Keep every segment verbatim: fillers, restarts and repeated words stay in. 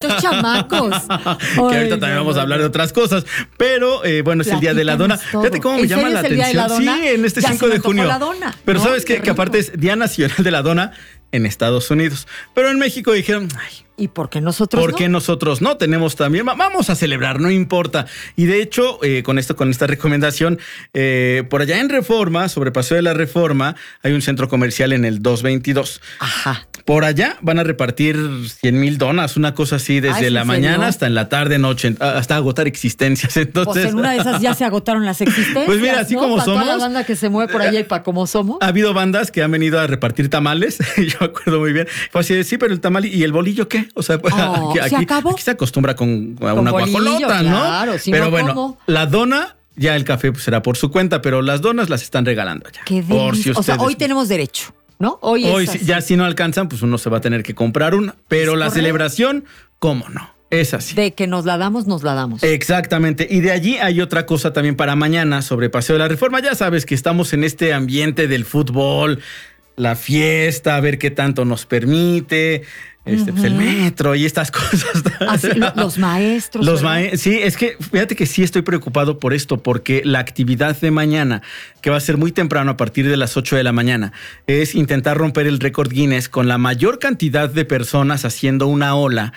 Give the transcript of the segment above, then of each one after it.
estos chamacos. Que ahorita Ay, también no, vamos no, a hablar no. de otras cosas. Pero eh, bueno, es el día de la dona. Platícanos todo. Fíjate cómo me ¿En llama serio la es el día de la atención. dona? Sí, en este Ya cinco se me de antojó junio. la dona, Pero ¿no? ¿sabes qué? Qué Que aparte rico. es Día Nacional de la Dona en Estados Unidos. Pero en México dijeron, ay, ¿Y por qué nosotros ¿por no? qué nosotros no? Tenemos también, va- vamos a celebrar, no importa. Y de hecho, eh, con esto, con esta recomendación, eh, por allá en Reforma, sobre Paseo de la Reforma, hay un centro comercial en el doscientos veintidós. Ajá. Por allá van a repartir cien mil donas, una cosa así, desde Ah, ¿es la en mañana serio? hasta en la tarde, noche, hasta agotar existencias. Entonces, Pues en una de esas ya se agotaron las existencias. Pues mira, así ¿no? como Para toda somos. la banda que se mueve por allá y para como somos. ha habido bandas que han venido a repartir tamales. Yo me acuerdo muy bien. Fue así de, sí, pero el tamal y el bolillo, ¿qué? O sea, pues, Oh, aquí, ¿se aquí- acabó? aquí se acostumbra con, a Con una bolillo, guajolota, ¿no? claro, si pero no, bueno, ¿cómo? la dona, ya el café pues, será por su cuenta, pero las donas las están regalando ya. Qué por si delicia. O sea, ustedes- hoy tenemos derecho, ¿no? Hoy, Hoy es sí, así. ya si no alcanzan, pues uno se va a tener que comprar una. Pero Es la correcto. celebración, ¿cómo no? Es así. De que nos la damos, nos la damos. Exactamente. Y de allí hay otra cosa también para mañana sobre Paseo de la Reforma. Ya sabes que estamos en este ambiente del fútbol, la fiesta, a ver qué tanto nos permite, este, pues el metro y estas cosas. Así, lo- los maestros. Los ¿verdad? mae- sí, es que fíjate que sí estoy preocupado por esto, porque la actividad de mañana, que va a ser muy temprano a partir de las ocho de la mañana, es intentar romper el récord Guinness con la mayor cantidad de personas haciendo una ola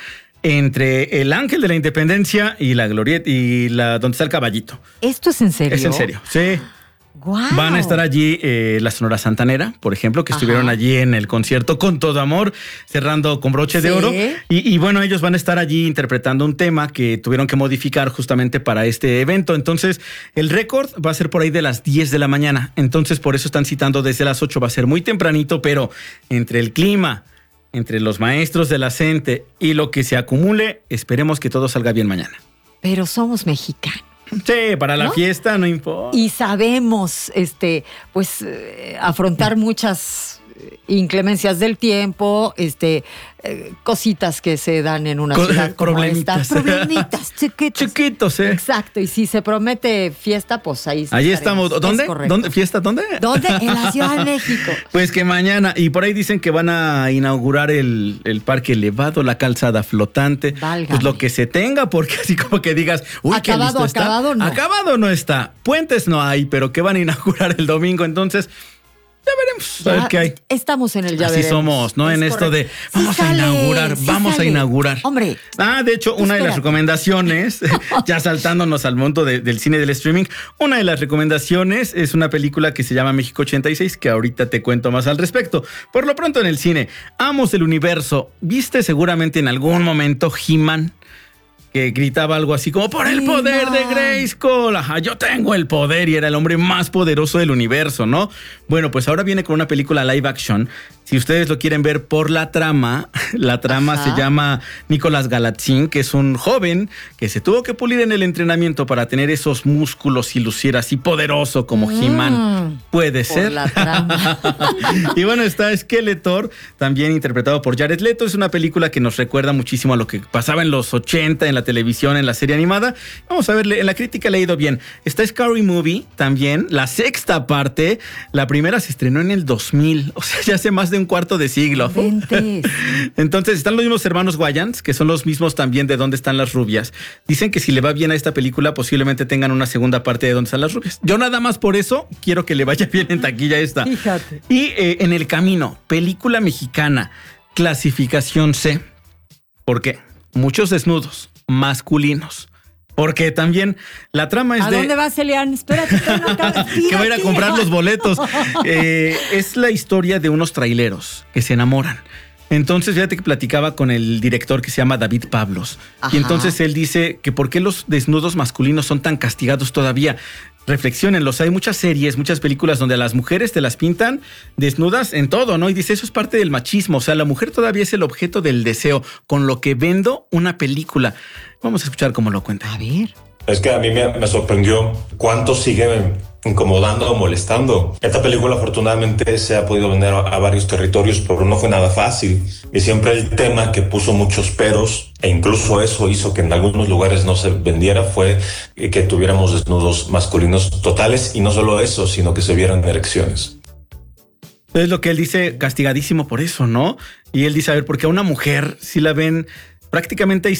entre el Ángel de la Independencia y la Glorieta y la donde está el caballito. ¿Esto es en serio? Es en serio, sí. Guau. Van a estar allí eh, la Sonora Santanera, por ejemplo, que Ajá. estuvieron allí en el concierto Con Todo Amor, cerrando con broche de Sí. oro. Y, y bueno, ellos van a estar allí interpretando un tema que tuvieron que modificar justamente para este evento. Entonces, el récord va a ser por ahí de las diez de la mañana. Entonces, por eso están citando desde las ocho. Va a ser muy tempranito, pero entre el clima, entre los maestros de la CENTE y lo que se acumule, esperemos que todo salga bien mañana. Pero somos mexicanos. Sí, para la ¿No? fiesta no importa. Y sabemos, este, pues, eh, afrontar muchas eh, inclemencias del tiempo, este, eh, cositas que se dan en una Co- ciudad como problemitas. esta. Problemitas, chiquitos. Chiquitos, ¿eh? Exacto, y si se promete fiesta, pues ahí Ahí estaremos. estamos. ¿Dónde? Es correcto. ¿Dónde? ¿Fiesta? ¿Dónde? ¿Dónde? En la Ciudad de México. Pues que mañana, y por ahí dicen que van a inaugurar el, el parque elevado, la calzada flotante. Válgame. Pues lo que se tenga, porque así como que digas, uy, qué Acabado, listo está. acabado, no. Acabado no está. Puentes no hay, pero que van a inaugurar el domingo. Entonces, ya veremos a ver Ya qué hay. Estamos en el ya Así veremos. somos, ¿no? Es En esto de correcto. vamos Sí a sale, inaugurar, sí vamos sale. a inaugurar. Hombre. Ah, de hecho, una de las Espérate. recomendaciones, ya saltándonos al mundo de- del cine del streaming, una de las recomendaciones es una película que se llama México ochenta y seis, que ahorita te cuento más al respecto. Por lo pronto en el cine, Amos del Universo, ¿viste seguramente en algún momento He-Man? Que gritaba algo así como, por el poder de He-Man. Grayskull, ajá, yo tengo el poder, y era el hombre más poderoso del universo, ¿no? Bueno, pues ahora viene con una película live action. Si ustedes lo quieren ver por la trama, la trama Ajá. se llama Nicolás Galatzin, que es un joven que se tuvo que pulir en el entrenamiento para tener esos músculos y lucir así poderoso como Mm, He-Man. Puede por ser. la trama. Y bueno, está Skeletor, también interpretado por Jared Leto. Es una película que nos recuerda muchísimo a lo que pasaba en los ochenta en la televisión, en la serie animada. Vamos a ver, en la crítica le ha ido bien. Está Scary Movie también, la sexta parte. La primera se estrenó en el dos mil, o sea, ya hace más de un cuarto de siglo. Ventes. Entonces están los mismos hermanos Wayans, que son los mismos también de Dónde están las rubias. Dicen que si le va bien a esta película, posiblemente tengan una segunda parte de Dónde están las rubias. Yo nada más por eso quiero que le vaya bien en taquilla esta. Fíjate. Y eh, en el camino, película mexicana, clasificación C. ¿Por qué? Muchos desnudos masculinos. Porque también la trama es ¿A de... dónde vas, Elian? Espérate, tú no acabas. que va a ir a Fíjate. comprar los boletos. Eh, es la historia de unos traileros que se enamoran. Entonces, fíjate que platicaba con el director que se llama David Pablos. Ajá. Y entonces él dice que por qué los desnudos masculinos son tan castigados todavía. Reflexiónenlos. Hay muchas series, muchas películas donde a las mujeres te las pintan desnudas en todo, ¿no? Y dice, eso es parte del machismo. O sea, la mujer todavía es el objeto del deseo, con lo que vendo una película. Vamos a escuchar cómo lo cuenta. A ver. Es que a mí me, me sorprendió cuánto sigue incomodando o molestando. Esta película afortunadamente se ha podido vender a, a varios territorios, pero no fue nada fácil. Y siempre el tema que puso muchos peros, e incluso eso hizo que en algunos lugares no se vendiera, fue que tuviéramos desnudos masculinos totales. Y no solo eso, sino que se vieran erecciones. Es lo que él dice, castigadísimo por eso, ¿no? Y él dice, a ver, porque a una mujer si la ven... Prácticamente hay